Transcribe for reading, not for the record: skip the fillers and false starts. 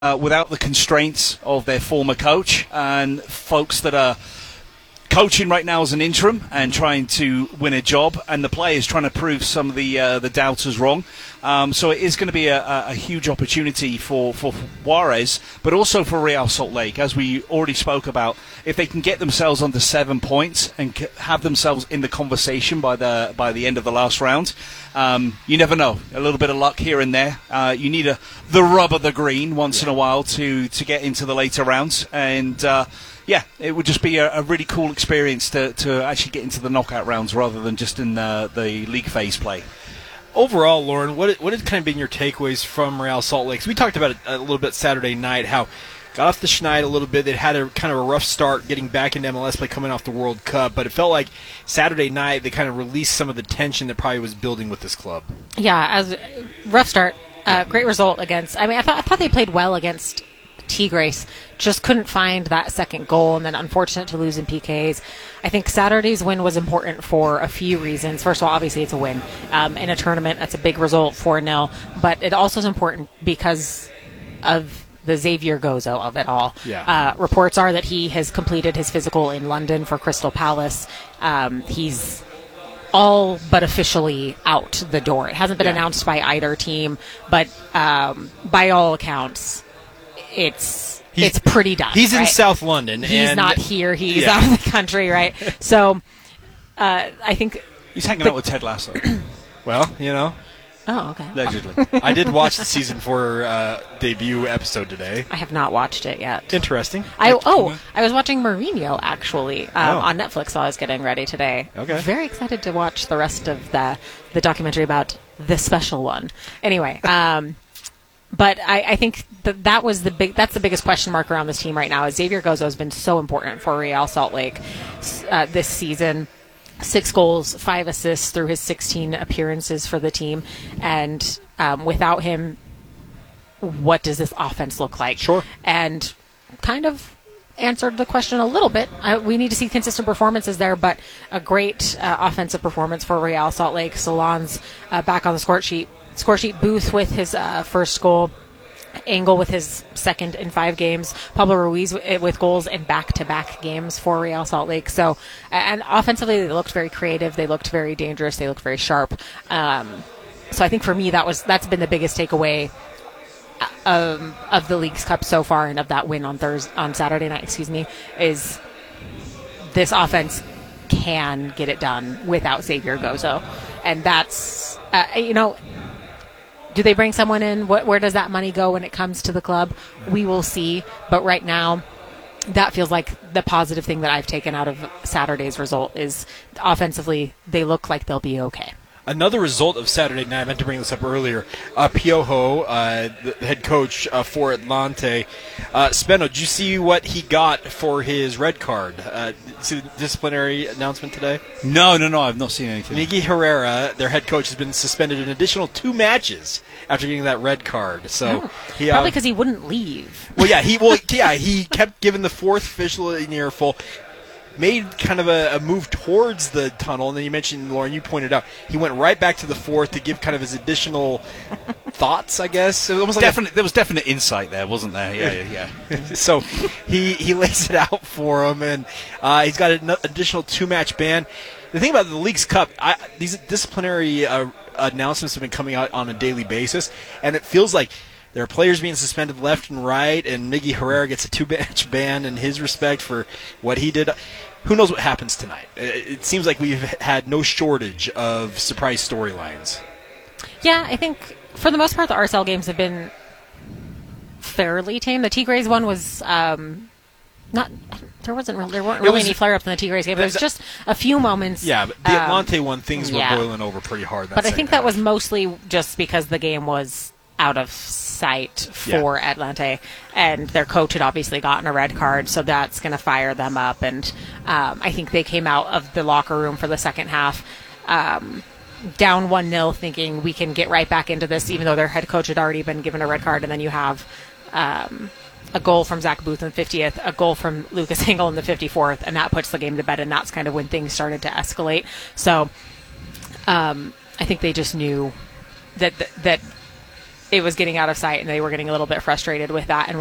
without the constraints of their former coach, and folks that are coaching right now as an interim and trying to win a job, and the players trying to prove some of the doubters wrong. So it is going to be a huge opportunity for Juarez, but also for Real Salt Lake, as we already spoke about. If they can get themselves under 7 points and have themselves in the conversation by the end of the last round, you never know. A little bit of luck here and there. You need the rub of the green once in a while to get into the later rounds, and it would just be a really cool experience to actually get into the knockout rounds rather than just in the league phase play. Overall, Lauren, what has kind of been your takeaways from Real Salt Lake? So we talked about it a little bit Saturday night, how got off the schneid a little bit. They'd had a kind of a rough start getting back into MLS play coming off the World Cup, but it felt like Saturday night they kind of released some of the tension that probably was building with this club. Yeah, as rough start, great result against. I mean, I thought they played well against Tigres, just couldn't find that second goal, and then unfortunate to lose in PKs. I think Saturday's win was important for a few reasons. First of all, obviously it's a win. In a tournament, that's a big result, 4-0, but it also is important because of the Xavier Gozo of it all. Yeah. Reports are that he has completed his physical in London for Crystal Palace. He's all but officially out the door. It hasn't been announced by either team, but by all accounts, it's pretty done. He's in South London. He's not here. He's out of the country, right? So I think he's hanging out with Ted Lasso. Well, you know. Oh, okay. Allegedly. I did watch the season 4 debut episode today. I have not watched it yet. Interesting. I was watching Mourinho actually on Netflix while I was getting ready today. Okay. Very excited to watch the rest of the documentary about the special one. Anyway, but I think that's the biggest question mark around this team right now. Is Xavier Gozo has been so important for Real Salt Lake this season. 6 goals, 5 assists through his 16 appearances for the team. And without him, what does this offense look like? Sure. And kind of answered the question a little bit. We need to see consistent performances there, but a great offensive performance for Real Salt Lake. Solon's back on the score sheet. Booth with his first goal. Engel with his second in 5 games. Pablo Ruiz with goals in back-to-back games for Real Salt Lake. So, and offensively, they looked very creative. They looked very dangerous. They looked very sharp. So I think for me, that's been the biggest takeaway of the League's Cup so far, and of that win on Saturday night. Is this offense can get it done without Xavier Gozo, and that's do they bring someone in? Where does that money go when it comes to the club? We will see. But right now, that feels like the positive thing that I've taken out of Saturday's result is offensively, they look like they'll be okay. Another result of Saturday night, I meant to bring this up earlier, Piojo, the head coach for Atlante. Speno, did you see what he got for his red card? See the disciplinary announcement today? No, I've not seen anything. Miggy Herrera, their head coach, has been suspended an additional 2 matches after getting that red card. So probably because he wouldn't leave. He kept giving the 4th official an earful. Made kind of a move towards the tunnel, and then you mentioned, Lauren, you pointed out, he went right back to the 4th to give kind of his additional thoughts, I guess. It was almost like there was definite insight there, wasn't there? Yeah. So he lays it out for him, and he's got an additional 2-match ban. The thing about the League's Cup, these disciplinary announcements have been coming out on a daily basis, and it feels like there are players being suspended left and right, and Miggy Herrera gets a 2-match ban in his respect for what he did. Who knows what happens tonight? It seems like we've had no shortage of surprise storylines. Yeah, I think for the most part the RSL games have been fairly tame. The Tigres one was there weren't really any flare-ups in the Tigres game. It was just a few moments. Yeah, but the Atlante one, things were boiling over pretty hard. But I think that was mostly just because the game was out of sight for Atlante, and their coach had obviously gotten a red card, so that's going to fire them up. And I think they came out of the locker room for the second half down 1-0, thinking we can get right back into this, even though their head coach had already been given a red card. And then you have a goal from Zach Booth in the 50th, a goal from Lucas Engel in the 54th, and that puts the game to bed, and that's kind of when things started to escalate. So I think they just knew that it was getting out of sight, and they were getting a little bit frustrated with that. And